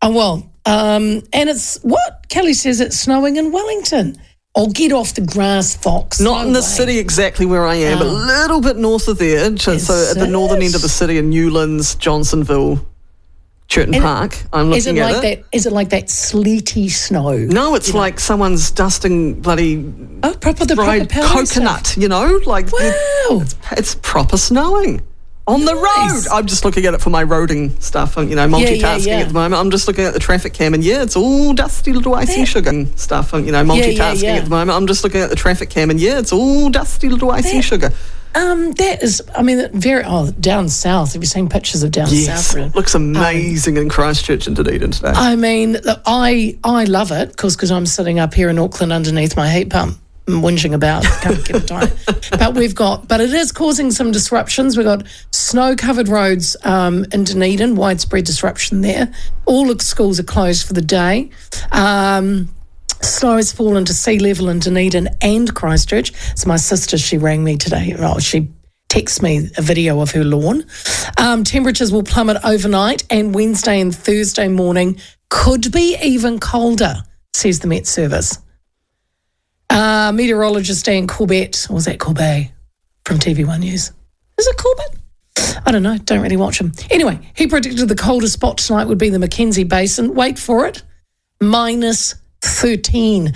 Oh, well, and it's what Kelly says, it's snowing in Wellington. Oh, get off the grass, Fox. Not in the city exactly where I am, but a little bit north of there. So at the northern end of the city in Newlands, Johnsonville, Churton Park. I'm looking at it. Is it like that sleety snow? No, it's like someone's dusting bloody proper dried coconut, stuff. Like wow. It's proper snowing. On the road. I'm just looking at it for my roading stuff, multitasking at the moment. I'm just looking at the traffic cam, and it's all dusty little icing sugar stuff, multitasking at the moment. I'm just looking at the traffic cam, and it's all dusty little icing sugar. That is, very down south. Have you seen pictures of down south? Yes, looks amazing in Christchurch and Dunedin today. I love it because I'm sitting up here in Auckland underneath my heat pump. Whinging about, can't get it done. But it is causing some disruptions. We've got snow-covered roads in Dunedin, widespread disruption there. All the schools are closed for the day. Snow has fallen to sea level in Dunedin and Christchurch. So my sister, she rang me today. She texted me a video of her lawn. Temperatures will plummet overnight, and Wednesday and Thursday morning could be even colder, says the Met Service. Meteorologist Dan Corbett, or was that Corbet from TV1 News? Is it Corbett? I don't know, don't really watch him. Anyway, he predicted the coldest spot tonight would be the Mackenzie Basin. Wait for it, minus 13.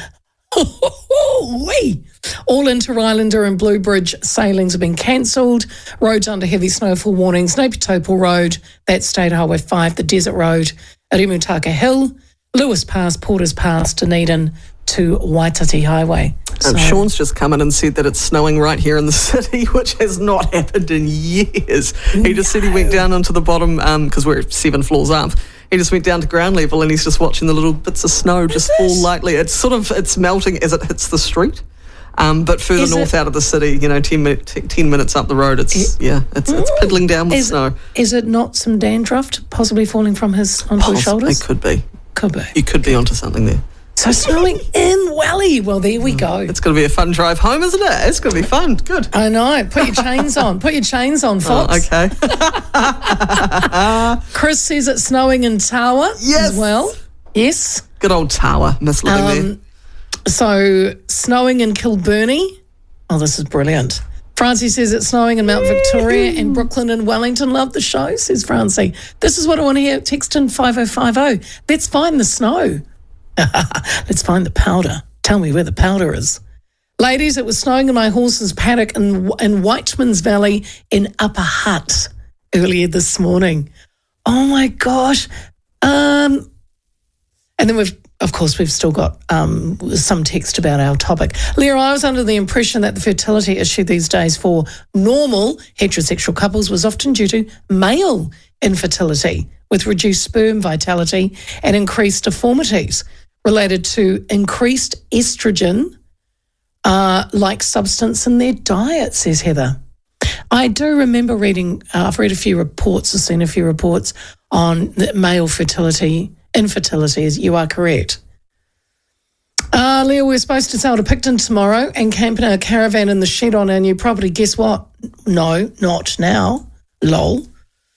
All Inter-Islander and Blue Bridge sailings have been cancelled. Roads under heavy snowfall warnings: Napier Topol Road, that's State Highway 5, the Desert Road, Rimutaka Hill, Lewis Pass, Porters Pass, Dunedin to Waitati Highway. Sean's just come in and said that it's snowing right here in the city, which has not happened in years. He just said he went down onto the bottom, because we're 7 floors up. He just went down to ground level and he's just watching the little bits of snow just fall lightly. It's melting as it hits the street. But further north out of the city, 10 minutes up the road, it's piddling down with snow. Is it not some dandruff possibly falling from onto his shoulders? It could be. Could be. You could be onto something there. So snowing in Welly. Well, there we go. It's going to be a fun drive home, isn't it? It's going to be fun. Good. I know. Put your chains on. Put your chains on, Fox. Oh, okay. Chris says it's snowing in Tawa as well. Yes. Good old Tawa. Miss living there. So snowing in Kilburnie. Oh, this is brilliant. Francie says it's snowing in Mount Victoria and Brooklyn and Wellington. Love the show, says Francie. This is what I want to hear. Text in 5050. Let's find the snow. Let's find the powder. Tell me where the powder is. Ladies, it was snowing in my horse's paddock in Whiteman's Valley in Upper Hutt earlier this morning. Oh, my gosh. And then we've still got some text about our topic. Leah, I was under the impression that the fertility issue these days for normal heterosexual couples was often due to male infertility with reduced sperm vitality and increased deformities related to increased estrogen like substance in their diet, says Heather. I do remember reading, I've read a few reports, I've seen a few reports on male infertility, as you are correct. Leah, we're supposed to sail to Picton tomorrow and camp in our caravan in the shed on our new property. Guess what? No, not now. Lol.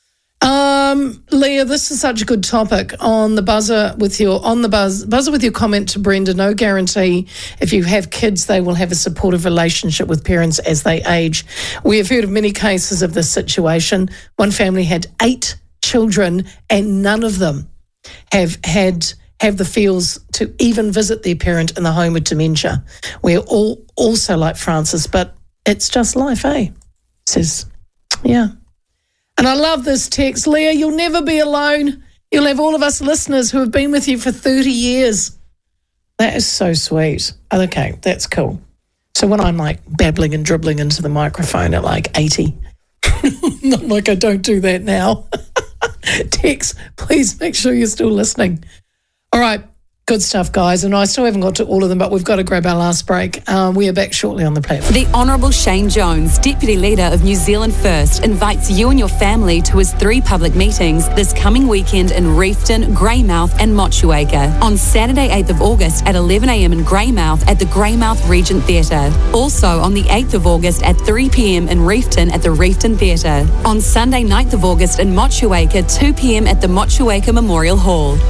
Leah, this is such a good topic on the buzzer with your comment to Brenda. No guarantee if you have kids they will have a supportive relationship with parents as they age. We have heard of many cases of this situation. One family had 8 children and none of them have the feels to even visit their parent in the home with dementia. We're all also like Francis, but it's just life, eh? Says, yeah. And I love this text. Leah, you'll never be alone. You'll have all of us listeners who have been with you for 30 years. That is so sweet. Okay, that's cool. So when I'm like babbling and dribbling into the microphone at like 80, not like I don't do that now. Text, please make sure you're still listening. All right, good stuff, guys. And I still haven't got to all of them, but we've got to grab our last break. We are back shortly on the platform. The Honourable Shane Jones, Deputy Leader of New Zealand First, invites you and your family to his 3 public meetings this coming weekend in Reefton, Greymouth and Motueka. On Saturday, 8th of August at 11 a.m. in Greymouth at the Greymouth Regent Theatre. Also on the 8th of August at 3 p.m. in Reefton at the Reefton Theatre. On Sunday, 9th of August in Motueka, 2 p.m. at the Motueka Memorial Hall.